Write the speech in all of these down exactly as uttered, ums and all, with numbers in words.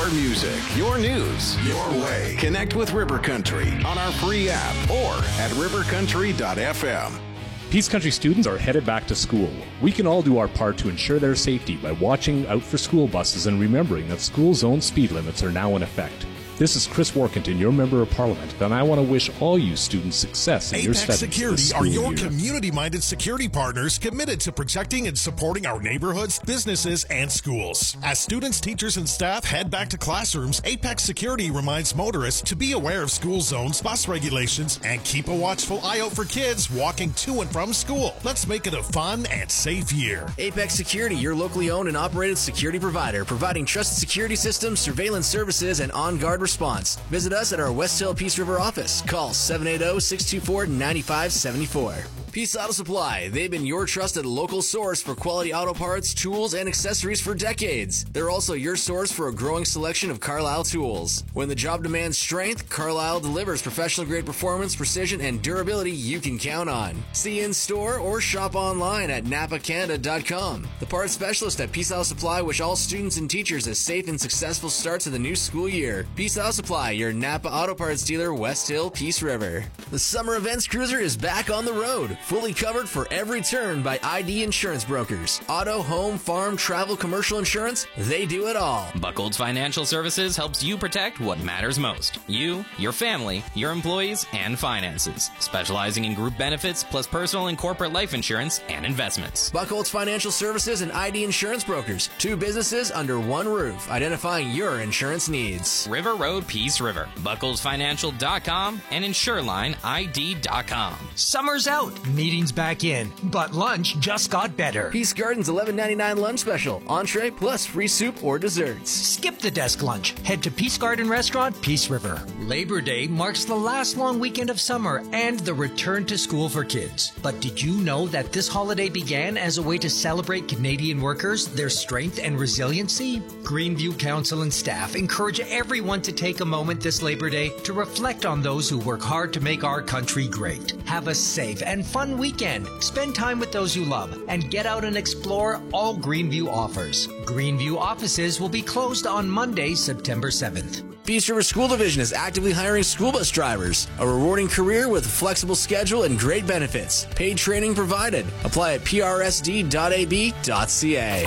Your music, your news, your way. Connect with River Country on our free app or at river country dot f m. Peace Country students are headed back to school. We can all do our part to ensure their safety by watching out for school buses and remembering that school zone speed limits are now in effect. This is Chris Workington, your Member of Parliament, and I want to wish all you students success in your Apex studies. Security are your community-minded security partners committed to protecting and supporting our neighborhoods, businesses, and schools. As students, teachers, and staff head back to classrooms, Apex Security reminds motorists to be aware of school zones, bus regulations, and keep a watchful eye out for kids walking to and from school. Let's make it a fun and safe year. Apex Security, your locally owned and operated security provider, providing trusted security systems, surveillance services, and on-guard response. Visit us at our West Hill Peace River office. Call seven eight zero, six two four, nine five seven four. Peace Auto Supply. They've been your trusted local source for quality auto parts, tools, and accessories for decades. They're also your source for a growing selection of Carlisle tools. When the job demands strength, Carlisle delivers professional-grade performance, precision, and durability you can count on. See in-store or shop online at napa canada dot com. The parts specialist at Peace Auto Supply wish all students and teachers a safe and successful start to the new school year. Peace Auto Supply, your Napa Auto Parts dealer, West Hill, Peace River. The Summer Events Cruiser is back on the road. Fully covered for every turn by I D Insurance Brokers. Auto, home, farm, travel, commercial insurance, they do it all. Buchholz Financial Services helps you protect what matters most. You, your family, your employees, and finances. Specializing in group benefits plus personal and corporate life insurance and investments. Buchholz Financial Services and I D Insurance Brokers. Two businesses under one roof, identifying your insurance needs. River Road, Peace River. Buchholz Financial dot com and Insureline I D dot com. Summer's out. Meetings back in, but lunch just got better. Peace Garden's eleven ninety-nine lunch special. Entree plus free soup or desserts. Skip the desk lunch. Head to Peace Garden Restaurant, Peace River. Labor Day marks the last long weekend of summer and the return to school for kids. But did you know that this holiday began as a way to celebrate Canadian workers, their strength and resiliency? Greenview Council and staff encourage everyone to take a moment this Labor Day to reflect on those who work hard to make our country great. Have a safe and fun weekend. Spend time with those you love and get out and explore all Greenview offers. Greenview offices will be closed on Monday, September seventh. Peace River School Division is actively hiring school bus drivers. A rewarding career with a flexible schedule and great benefits. Paid training provided. Apply at p r s d dot a b dot c a.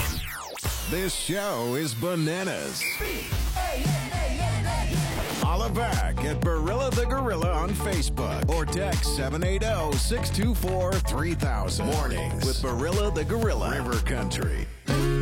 This show is bananas. Holla back at Barilla the Gorilla on Facebook or text seven eight zero, six two four, three thousand. Mornings with Barilla the Gorilla. River Country.